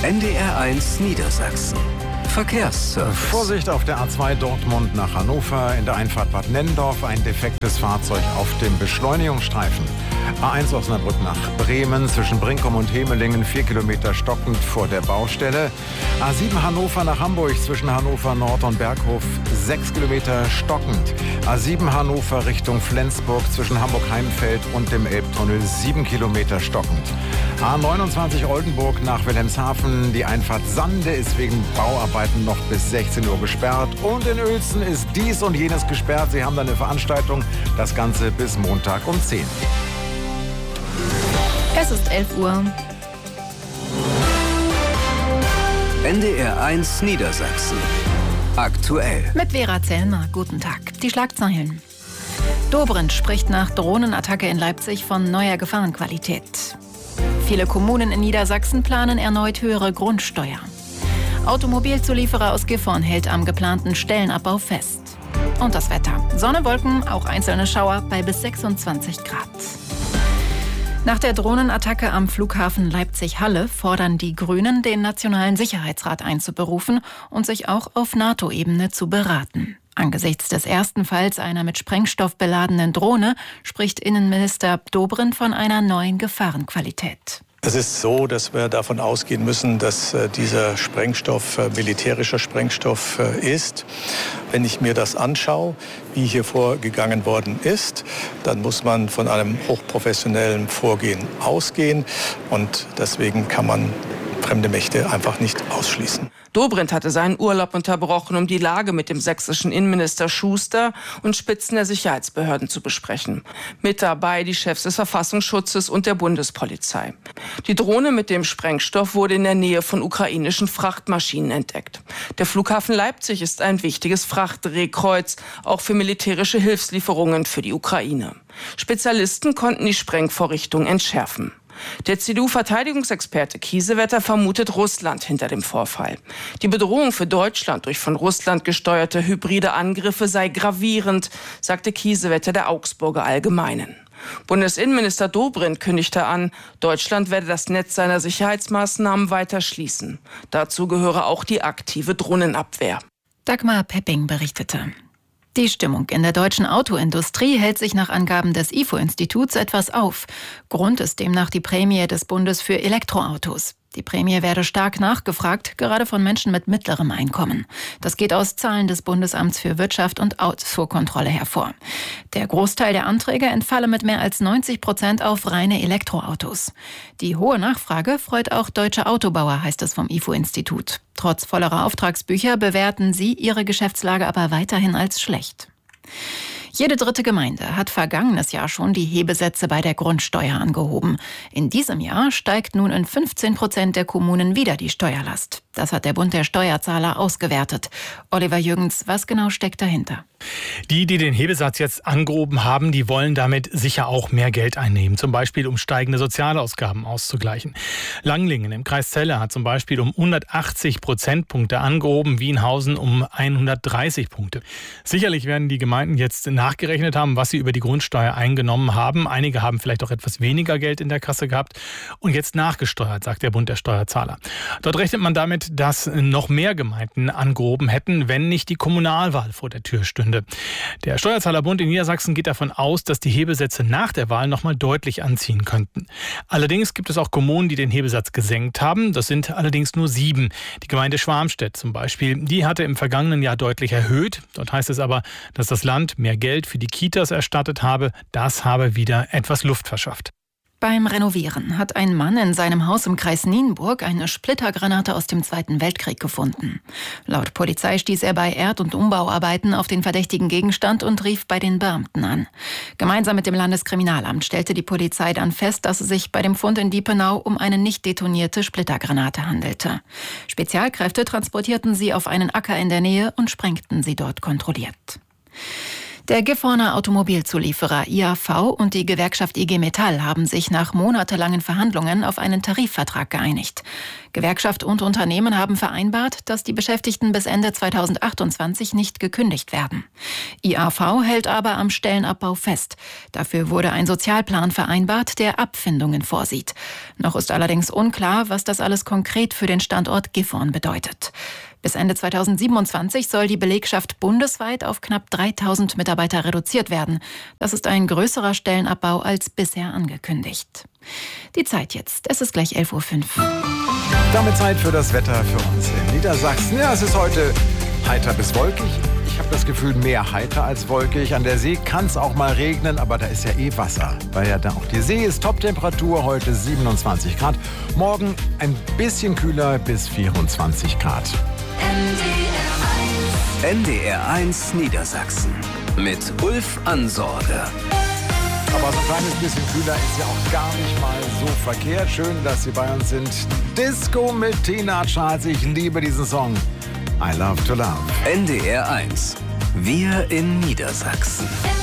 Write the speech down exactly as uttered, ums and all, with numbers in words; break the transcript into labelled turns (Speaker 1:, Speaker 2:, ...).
Speaker 1: N D R eins Niedersachsen. Verkehrsservice.
Speaker 2: Vorsicht auf der A zwei Dortmund nach Hannover. In der Einfahrt Bad Nennendorf ein defektes Fahrzeug auf dem Beschleunigungsstreifen. A eins Osnabrück nach Bremen zwischen Brinkum und Hemelingen vier Kilometer stockend vor der Baustelle. A sieben Hannover nach Hamburg zwischen Hannover Nord und Berghof sechs Kilometer stockend. A sieben Hannover Richtung Flensburg zwischen Hamburg-Heimfeld und dem Elbtunnel sieben Kilometer stockend. A neunundzwanzig Oldenburg nach Wilhelmshaven. Die Einfahrt Sande ist wegen Bauarbeiten noch bis sechzehn Uhr gesperrt. Und in Uelzen ist dies und jenes gesperrt. Sie haben da eine Veranstaltung. Das Ganze bis Montag um zehn.
Speaker 3: Es ist elf Uhr.
Speaker 1: N D R eins Niedersachsen. Aktuell.
Speaker 3: Mit Vera Zellmer. Guten Tag. Die Schlagzeilen. Dobrindt spricht nach Drohnenattacke in Leipzig von neuer Gefahrenqualität. Viele Kommunen in Niedersachsen planen erneut höhere Grundsteuer. Automobilzulieferer aus Gifhorn hält am geplanten Stellenabbau fest. Und das Wetter. Sonne, Wolken, auch einzelne Schauer bei bis sechsundzwanzig Grad. Nach der Drohnenattacke am Flughafen Leipzig-Halle fordern die Grünen, den Nationalen Sicherheitsrat einzuberufen und sich auch auf NATO-Ebene zu beraten. Angesichts des ersten Falls einer mit Sprengstoff beladenen Drohne spricht Innenminister Dobrindt von einer neuen Gefahrenqualität.
Speaker 4: Es ist so, dass wir davon ausgehen müssen, dass äh, dieser Sprengstoff äh, militärischer Sprengstoff äh, ist. Wenn ich mir das anschaue, wie hier vorgegangen worden ist, dann muss man von einem hochprofessionellen Vorgehen ausgehen. Und deswegen kann man fremde Mächte einfach nicht ausschließen.
Speaker 5: Dobrindt hatte seinen Urlaub unterbrochen, um die Lage mit dem sächsischen Innenminister Schuster und Spitzen der Sicherheitsbehörden zu besprechen. Mit dabei die Chefs des Verfassungsschutzes und der Bundespolizei. Die Drohne mit dem Sprengstoff wurde in der Nähe von ukrainischen Frachtmaschinen entdeckt. Der Flughafen Leipzig ist ein wichtiges Frachtdrehkreuz, auch für militärische Hilfslieferungen für die Ukraine. Spezialisten konnten die Sprengvorrichtung entschärfen. Der C D U-Verteidigungsexperte Kiesewetter vermutet Russland hinter dem Vorfall. Die Bedrohung für Deutschland durch von Russland gesteuerte hybride Angriffe sei gravierend, sagte Kiesewetter der Augsburger Allgemeinen. Bundesinnenminister Dobrindt kündigte an, Deutschland werde das Netz seiner Sicherheitsmaßnahmen weiter schließen. Dazu gehöre auch die aktive Drohnenabwehr.
Speaker 3: Dagmar Pepping berichtete. Die Stimmung in der deutschen Autoindustrie hält sich nach Angaben des I F O-Instituts etwas auf. Grund ist demnach die Prämie des Bundes für Elektroautos. Die Prämie werde stark nachgefragt, gerade von Menschen mit mittlerem Einkommen. Das geht aus Zahlen des Bundesamts für Wirtschaft und Ausfuhrkontrolle hervor. Der Großteil der Anträge entfalle mit mehr als neunzig Prozent auf reine Elektroautos. Die hohe Nachfrage freut auch deutsche Autobauer, heißt es vom I F O-Institut. Trotz vollerer Auftragsbücher bewerten sie ihre Geschäftslage aber weiterhin als schlecht. Jede dritte Gemeinde hat vergangenes Jahr schon die Hebesätze bei der Grundsteuer angehoben. In diesem Jahr steigt nun in fünfzehn Prozent der Kommunen wieder die Steuerlast. Das hat der Bund der Steuerzahler ausgewertet. Oliver Jürgens, was genau steckt dahinter?
Speaker 6: Die, die den Hebesatz jetzt angehoben haben, die wollen damit sicher auch mehr Geld einnehmen. Zum Beispiel, um steigende Sozialausgaben auszugleichen. Langlingen im Kreis Celle hat zum Beispiel um hundertachtzig Prozentpunkte angehoben, Wienhausen um hundertdreißig Punkte. Sicherlich werden die Gemeinden jetzt nachgerechnet haben, was sie über die Grundsteuer eingenommen haben. Einige haben vielleicht auch etwas weniger Geld in der Kasse gehabt und jetzt nachgesteuert, sagt der Bund der Steuerzahler. Dort rechnet man damit, dass noch mehr Gemeinden angehoben hätten, wenn nicht die Kommunalwahl vor der Tür stünde. Der Steuerzahlerbund in Niedersachsen geht davon aus, dass die Hebesätze nach der Wahl noch mal deutlich anziehen könnten. Allerdings gibt es auch Kommunen, die den Hebesatz gesenkt haben. Das sind allerdings nur sieben. Die Gemeinde Schwarmstedt zum Beispiel, die hatte im vergangenen Jahr deutlich erhöht. Dort heißt es aber, dass das Land mehr Geld für die Kitas erstattet habe. Das habe wieder etwas Luft verschafft.
Speaker 3: Beim Renovieren hat ein Mann in seinem Haus im Kreis Nienburg eine Splittergranate aus dem Zweiten Weltkrieg gefunden. Laut Polizei stieß er bei Erd- und Umbauarbeiten auf den verdächtigen Gegenstand und rief bei den Beamten an. Gemeinsam mit dem Landeskriminalamt stellte die Polizei dann fest, dass es sich bei dem Fund in Diepenau um eine nicht detonierte Splittergranate handelte. Spezialkräfte transportierten sie auf einen Acker in der Nähe und sprengten sie dort kontrolliert. Der Gifhorner Automobilzulieferer I A V und die Gewerkschaft I G Metall haben sich nach monatelangen Verhandlungen auf einen Tarifvertrag geeinigt. Gewerkschaft und Unternehmen haben vereinbart, dass die Beschäftigten bis Ende zweitausendachtundzwanzig nicht gekündigt werden. I A V hält aber am Stellenabbau fest. Dafür wurde ein Sozialplan vereinbart, der Abfindungen vorsieht. Noch ist allerdings unklar, was das alles konkret für den Standort Gifhorn bedeutet. Bis Ende zweitausendsiebenundzwanzig soll die Belegschaft bundesweit auf knapp dreitausend Mitarbeiter reduziert werden. Das ist ein größerer Stellenabbau als bisher angekündigt. Die Zeit jetzt. Es ist gleich elf Uhr fünf.
Speaker 2: Damit Zeit für das Wetter für uns in Niedersachsen. Ja, es ist heute heiter bis wolkig. Ich habe das Gefühl, mehr heiter als wolkig. An der See kann es auch mal regnen, aber da ist ja eh Wasser. Weil ja da auch die See ist. Toptemperatur heute siebenundzwanzig Grad. Morgen ein bisschen kühler bis vierundzwanzig Grad.
Speaker 1: N D R eins Niedersachsen mit Ulf Ansorge.
Speaker 2: Aber so ein kleines bisschen kühler ist ja auch gar nicht mal so verkehrt. Schön, dass Sie bei uns sind. Disco mit Tina Charles. Ich liebe diesen Song. I love to love.
Speaker 1: N D R eins. Wir in Niedersachsen.